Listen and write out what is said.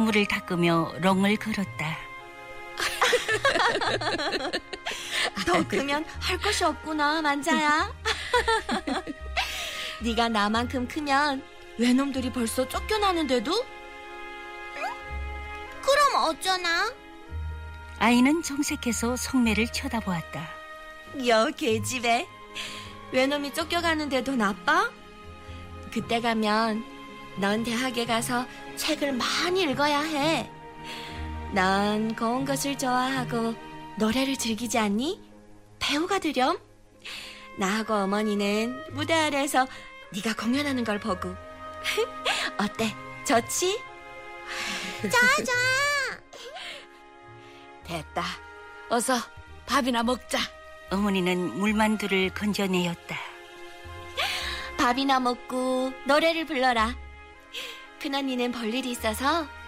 눈물을 닦으며 렁을 걸었다. 더 크면 할 것이 없구나, 만자야. 네가 나만큼 크면 외놈들이 벌써 쫓겨나는데도? 그럼 어쩌나? 아이는 정색해서 성매를 쳐다보았다. 여 계집애, 외놈이 쫓겨가는데도 나빠? 그때 가면 넌 대학에 가서 책을 많이 읽어야 해. 넌 고운 것을 좋아하고 노래를 즐기지 않니? 배우가 되렴. 나하고 어머니는 무대 아래에서 네가 공연하는 걸 보고 어때? 좋지? 좋아. 됐다. 어서 밥이나 먹자. 어머니는 물만두를 건져내었다. 밥이나 먹고 노래를 불러라. 큰언니는 볼 일이 있어서